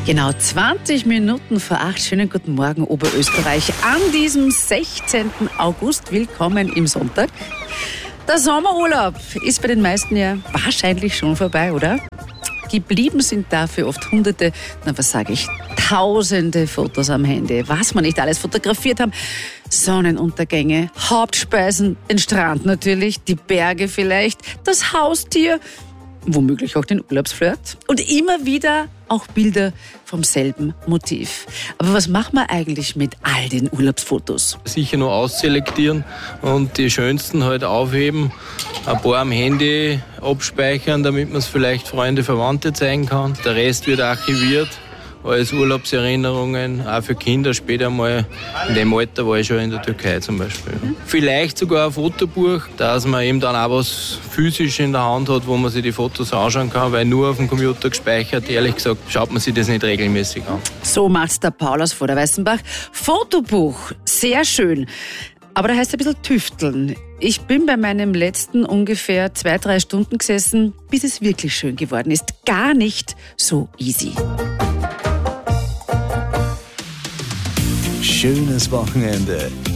Genau 20 Minuten vor 8. Schönen guten Morgen, Oberösterreich. An diesem 16. August, willkommen im Sonntag. Der Sommerurlaub ist bei den meisten ja wahrscheinlich schon vorbei, oder? Geblieben sind dafür oft hunderte, tausende Fotos am Handy. Was wir nicht alles fotografiert haben. Sonnenuntergänge, Hauptspeisen, den Strand natürlich, die Berge vielleicht, das Haustier, womöglich auch den Urlaubsflirt und immer wieder auch Bilder vom selben Motiv. Aber was macht man eigentlich mit all den Urlaubsfotos? Sicher nur ausselektieren und die schönsten halt aufheben, ein paar am Handy abspeichern, damit man es vielleicht Freunde, Verwandte zeigen kann. Der Rest wird archiviert als Urlaubserinnerungen, auch für Kinder später mal. In dem Alter war ich schon in der Türkei zum Beispiel. Vielleicht sogar ein Fotobuch, dass man eben dann auch was physisch in der Hand hat, wo man sich die Fotos anschauen kann, weil nur auf dem Computer gespeichert, ehrlich gesagt, schaut man sich das nicht regelmäßig an. So macht's der Paul aus Vorderweißenbach. Fotobuch, sehr schön. Aber da heißt es ein bisschen tüfteln. Ich bin bei meinem letzten ungefähr 2-3 Stunden gesessen, bis es wirklich schön geworden ist. Gar nicht so easy. Schönes Wochenende